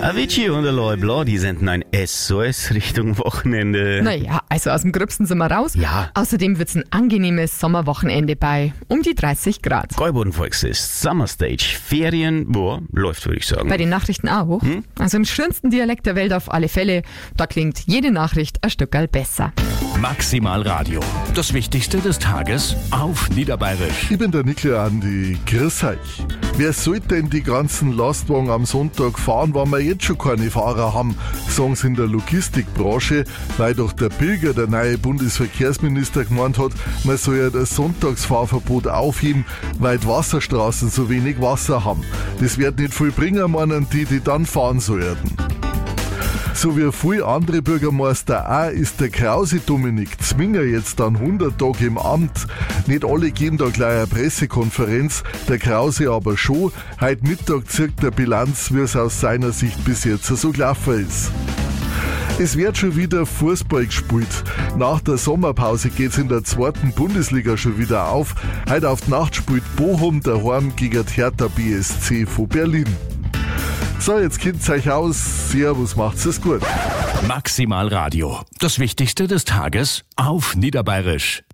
Avicii und Aloy Blau, die senden ein SOS Richtung Wochenende. Naja, also aus dem Gröbsten sind wir raus. Ja. Außerdem wird's ein angenehmes Sommerwochenende bei um die 30 Grad. Gäuboden Volksfest, Summer Stage, Ferien, boah, läuft, würde ich sagen. Bei den Nachrichten auch. Also im schönsten Dialekt der Welt auf alle Fälle. Da klingt jede Nachricht ein Stückerl besser. Maximal Radio. Das Wichtigste des Tages auf Niederbayerisch. Ich bin der Niklas Andi. Grüß euch. Wer sollte denn die ganzen Lastwagen am Sonntag fahren, wenn wir jetzt schon keine Fahrer haben, sagen sie in der Logistikbranche, weil doch der Pilger, der neue Bundesverkehrsminister, gemeint hat, man soll ja das Sonntagsfahrverbot aufheben, weil die Wasserstraßen so wenig Wasser haben. Das wird nicht viel bringen, meinen die dann fahren sollten. So wie viele andere Bürgermeister auch, ist der Krause Dominik Zwinger jetzt dann 100 Tage im Amt. Nicht alle geben da gleich eine Pressekonferenz, der Krause aber schon. Heute Mittag zirkt der Bilanz, wie es aus seiner Sicht bis jetzt so gelaufen ist. Es wird schon wieder Fußball gespielt. Nach der Sommerpause geht's in der 2. Bundesliga schon wieder auf. Heute auf die Nacht spielt Bochum daheim gegen die Hertha BSC von Berlin. So, jetzt kennt's euch aus. Servus, macht's es gut. Maximal Radio. Das Wichtigste des Tages auf Niederbayerisch.